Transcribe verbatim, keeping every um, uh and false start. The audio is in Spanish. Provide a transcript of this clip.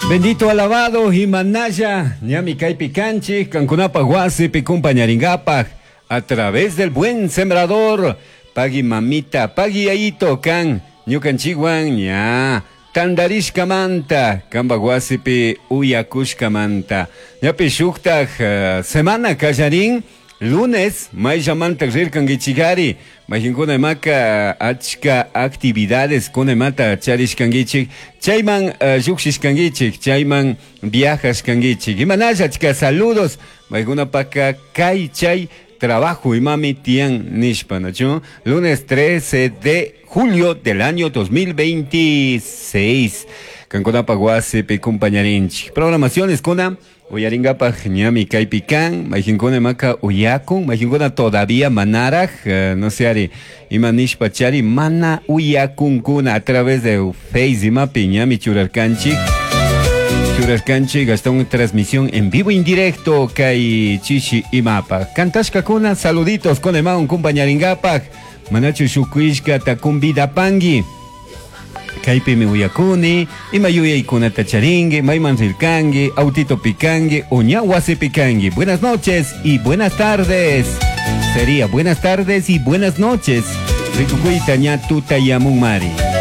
Bendito alabado Himanaya, ñami kaypi kanchik, kankunapa wasipi compañaringapak, a través del buen sembrador, pagi mamita, pagi ayito kan, ñukanchikwan ña, tandarishkamanta, kamba wasipi uyakushkamanta, ñapi shuktak uh, semana kallarin, lunes, mayshamanta rirkangichigari, majinkuna maka achka actividades kuna mata charishkangichik, chayman uh, llukshishkangichik, chayman viajashkangichik. Imanalla achka saludos, maykuna paka kay chay trabajo imami tian nishpa, ¿no? Lunes trece de julio del año dos mil veintiséis. Kankunapa wasipi compañarinchik. Programaciones kuna Uyaringapaj ñami kaypikan, majinkuna maka uyakun, majinkuna todavía manaraj, uh, no sé ari, imanishpa chari mana uyakunkuna a través de Face imapi ñami churarkanchik, churarkanchik hasta una transmisión en vivo indirecto kay chishi imapa. Kantashkakuna, saluditos con emaun compañaringapaj, manachu shukuishka takumbida pangi. Kaypi mi uyakuni, ima yuya ikuna tacharingue, maiman rilkangue, autito picangue, uña wasi picangue. Buenas noches y buenas tardes. Sería buenas tardes y buenas noches. Rikukuita ña tuta yamun mari.